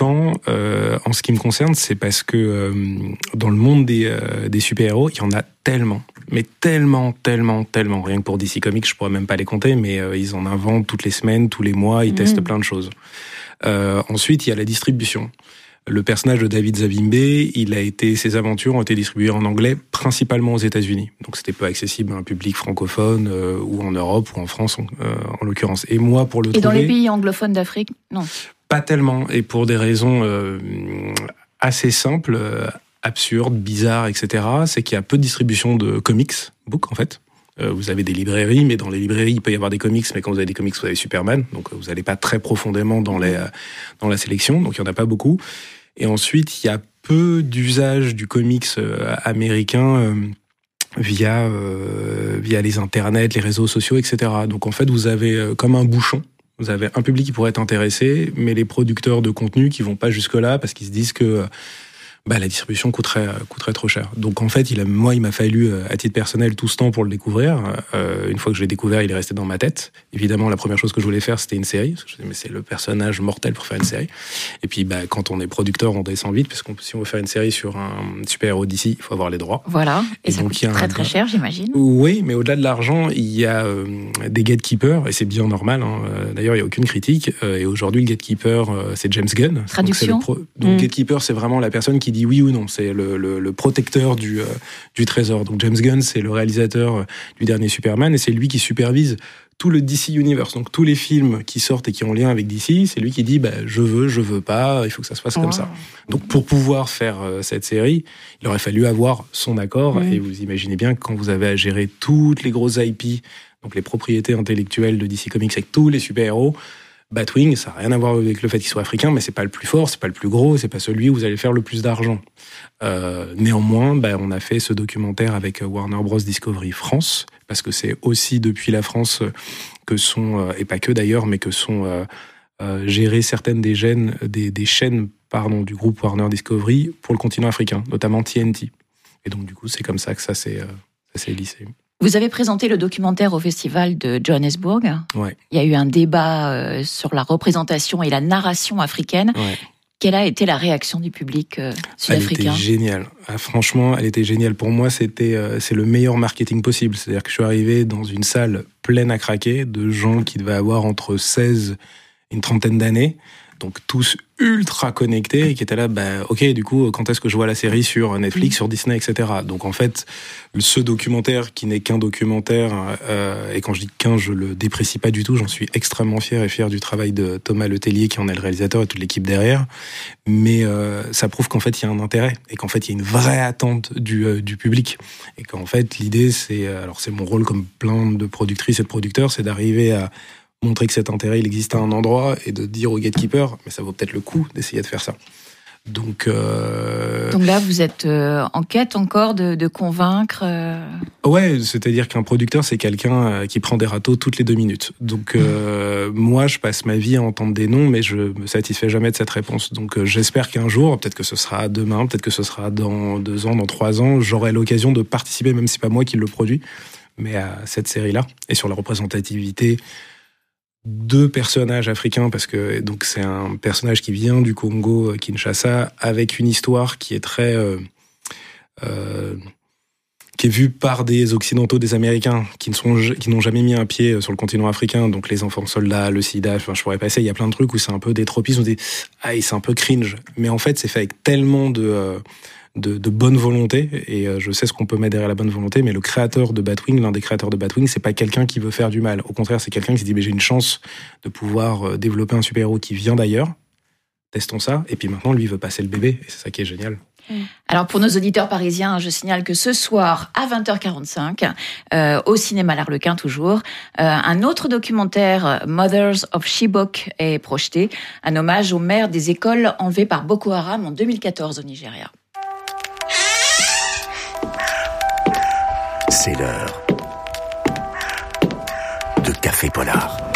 important en ce qui me concerne, c'est parce que dans le monde des super-héros, il y en a tellement. Mais tellement. Rien que pour DC Comics, je pourrais même pas les compter, mais ils en inventent toutes les semaines, tous les mois, ils testent plein de choses. Ensuite, il y a la distribution. Le personnage de David Zavimbe, ses aventures ont été distribuées en anglais, principalement aux États-Unis. Donc c'était pas accessible à un public francophone ou en Europe ou en France en l'occurrence. Et moi, pour le trouver... Et dans les pays anglophones d'Afrique, non. Pas tellement, et pour des raisons assez simples, absurdes, bizarres, etc. C'est qu'il y a peu de distribution de comics book en fait. Vous avez des librairies, mais dans les librairies, il peut y avoir des comics, mais quand vous avez des comics, vous avez Superman, donc vous n'allez pas très profondément dans la sélection, donc il n'y en a pas beaucoup. Et ensuite, il y a peu d'usage du comics américain via les internets, les réseaux sociaux, etc. Donc en fait, vous avez comme un bouchon. Vous avez un public qui pourrait être intéressé, mais les producteurs de contenu qui vont pas jusque-là parce qu'ils se disent que la distribution coûterait trop cher. Donc en fait, il m'a fallu à titre personnel tout ce temps pour le découvrir. Une fois que je l'ai découvert, il est resté dans ma tête. Évidemment, la première chose que je voulais faire, c'était une série. Parce que je me disais, mais c'est le personnage mortel pour faire une série. Et puis, quand on est producteur, on descend vite, parce que si on veut faire une série sur un super-héros d'ici, il faut avoir les droits. Voilà. Et ça donc, coûte très cher, j'imagine. Oui, mais au-delà de l'argent, il y a des gatekeepers, et c'est bien normal. D'ailleurs, il n'y a aucune critique. Et aujourd'hui, le gatekeeper, c'est James Gunn. Traduction. Donc gatekeeper, c'est vraiment la personne qui dit oui ou non. C'est le protecteur du trésor. Donc James Gunn, c'est le réalisateur du dernier Superman, et c'est lui qui supervise tout le DC Universe. Donc tous les films qui sortent et qui ont lien avec DC, c'est lui qui dit je veux pas, il faut que ça se passe comme ça. Donc pour pouvoir faire cette série, il aurait fallu avoir son accord, et vous imaginez bien que quand vous avez à gérer toutes les grosses IP, donc les propriétés intellectuelles de DC Comics avec tous les super-héros, Batwing, ça n'a rien à voir avec le fait qu'il soit africain, mais c'est pas le plus fort, c'est pas le plus gros, c'est pas celui où vous allez faire le plus d'argent. Néanmoins, on a fait ce documentaire avec Warner Bros Discovery France, parce que c'est aussi depuis la France que sont, et pas que d'ailleurs, mais que sont gérées certaines des chaînes du groupe Warner Discovery pour le continent africain, notamment TNT. Et donc du coup, c'est comme ça que ça s'est lissé. Vous avez présenté le documentaire au festival de Johannesburg. Ouais. Il y a eu un débat sur la représentation et la narration africaine. Ouais. Quelle a été la réaction du public sud-africain ? Elle était géniale. Franchement, elle était géniale. Pour moi, c'est le meilleur marketing possible. C'est-à-dire que je suis arrivé dans une salle pleine à craquer de gens qui devaient avoir entre 16 et une trentaine d'années. Donc tous ultra connectés et qui étaient là, ok, du coup, quand est-ce que je vois la série sur Netflix, sur Disney, etc. Donc en fait, ce documentaire qui n'est qu'un documentaire, et quand je dis qu'un, je le déprécie pas du tout, j'en suis extrêmement fier du travail de Thomas Letellier qui en est le réalisateur et toute l'équipe derrière. Mais ça prouve qu'en fait, il y a un intérêt et qu'en fait, il y a une vraie attente du public. Et qu'en fait, l'idée, c'est mon rôle comme plein de productrices et de producteurs, c'est d'arriver à montrer que cet intérêt, il existe à un endroit et de dire au gatekeeper, mais ça vaut peut-être le coup d'essayer de faire ça. Donc là, vous êtes en quête encore de convaincre Ouais, c'est-à-dire qu'un producteur, c'est quelqu'un qui prend des râteaux toutes les 2 minutes. Donc moi, je passe ma vie à entendre des noms, mais je me satisfais jamais de cette réponse. Donc j'espère qu'un jour, peut-être que ce sera demain, peut-être que ce sera dans 2 ans, dans 3 ans, j'aurai l'occasion de participer, même si c'est pas moi qui le produis, mais à cette série-là, et sur la représentativité de personnages africains, parce que donc c'est un personnage qui vient du Congo, Kinshasa, avec une histoire qui est très qui est vue par des Occidentaux, des Américains, qui n'ont jamais mis un pied sur le continent africain, donc les enfants soldats, le sida, enfin je pourrais passer, il y a plein de trucs où c'est un peu des tropismes, on dit c'est un peu cringe, mais en fait c'est fait avec tellement de bonne volonté, et je sais ce qu'on peut mettre derrière la bonne volonté, mais l'un des créateurs de Batwing, c'est pas quelqu'un qui veut faire du mal. Au contraire, c'est quelqu'un qui se dit, mais j'ai une chance de pouvoir développer un super-héros qui vient d'ailleurs, testons ça, et puis maintenant, lui, il veut passer le bébé, et c'est ça qui est génial. Alors pour nos auditeurs parisiens, je signale que ce soir, à 20h45, au cinéma L'Arlequin toujours, un autre documentaire, Mothers of Chibok, est projeté, un hommage aux mères des écoles enlevées par Boko Haram en 2014 au Nigeria. C'est l'heure de Café Polar.